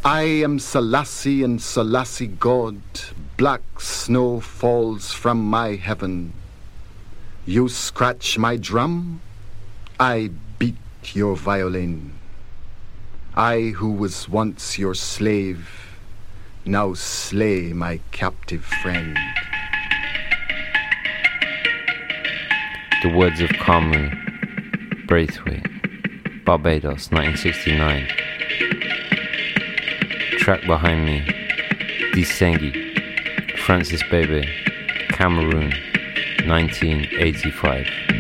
I am Selassie and Selassie God. Black snow falls from my heaven. You scratch my drum, I beat your violin. I who was once your slave, now slay my captive friend. The words of Kamu, Braithwaite, Barbados, 1969. Track behind me, Disengi, Francis Bebe, Cameroon, 1985.